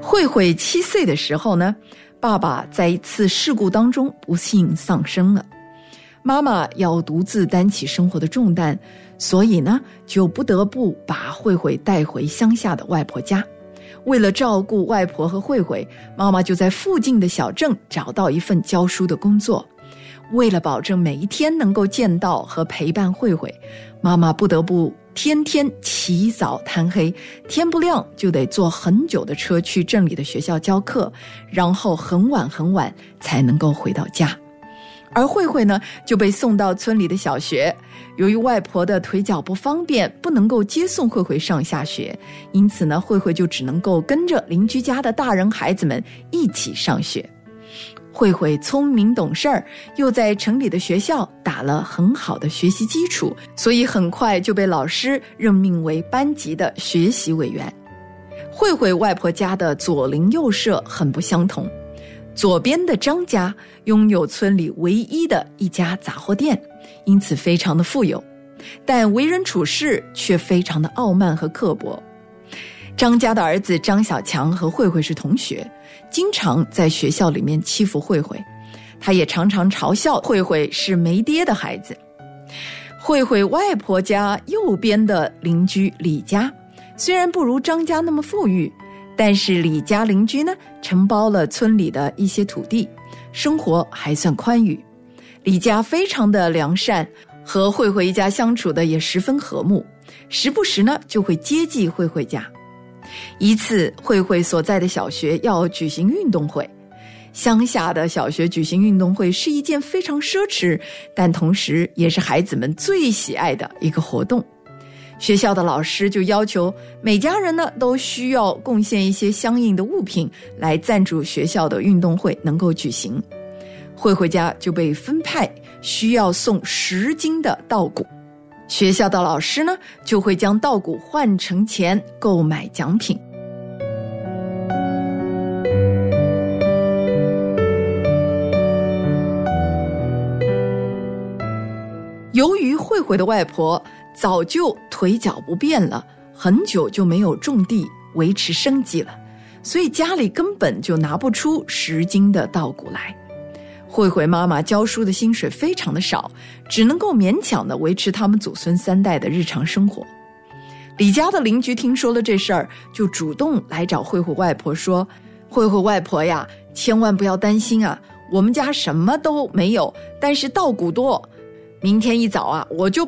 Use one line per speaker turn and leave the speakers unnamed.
慧慧7岁的时候呢，爸爸在一次事故当中不幸丧生了，妈妈要独自担起生活的重担，所以呢，就不得不把慧慧带回乡下的外婆家。为了照顾外婆和慧慧，妈妈就在附近的小镇找到一份教书的工作。为了保证每一天能够见到和陪伴慧慧，妈妈不得不天天起早贪黑，天不亮就得坐很久的车去镇里的学校教课，然后很晚才能够回到家。而慧慧呢，就被送到村里的小学。由于外婆的腿脚不方便，不能够接送慧慧上下学，因此呢，慧慧就只能够跟着邻居家的大人孩子们一起上学。慧慧聪明懂事儿，又在城里的学校打了很好的学习基础，所以很快就被老师任命为班级的学习委员。慧慧外婆家的左邻右舍很不相同，左边的张家拥有村里唯一的一家杂货店，因此非常的富有，但为人处事却非常的傲慢和刻薄。张家的儿子张小强和慧慧是同学，经常在学校里面欺负慧慧，他也常常嘲笑慧慧是没爹的孩子。慧慧外婆家右边的邻居李家，虽然不如张家那么富裕，但是李家邻居呢，承包了村里的一些土地，生活还算宽裕。李家非常的良善，和慧慧一家相处的也十分和睦，时不时呢就会接济慧慧家。一次，慧慧所在的小学要举行运动会，乡下的小学举行运动会是一件非常奢侈，但同时也是孩子们最喜爱的一个活动。学校的老师就要求每家人呢都需要贡献一些相应的物品来赞助学校的运动会能够举行。慧慧家就被分派需要送10斤的稻谷，学校的老师呢就会将稻谷换成钱购买奖品。由于慧慧的外婆早就腿脚不便了，很久就没有种地维持生计了，所以家里根本就拿不出10斤的稻谷来。慧慧妈妈教书的薪水非常的少，只能够勉强的维持他们祖孙3代的日常生活。李家的邻居听说了这事儿，就主动来找慧慧外婆说，慧慧外婆呀，千万不要担心啊，我们家什么都没有，但是稻谷多，明天一早啊，我就